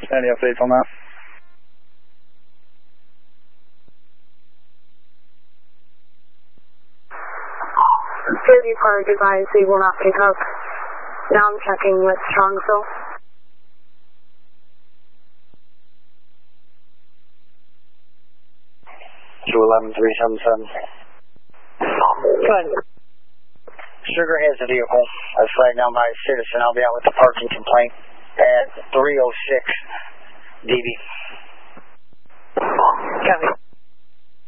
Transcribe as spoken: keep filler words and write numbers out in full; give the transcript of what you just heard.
Any updates on that? thirty Park advised they will not pick up. Now I'm checking with Strongsville. two eleven three seven seven. Good. Sugar has a vehicle. That's flagged down by a citizen. I'll be out with the parking complaint at three oh six D B. Copy.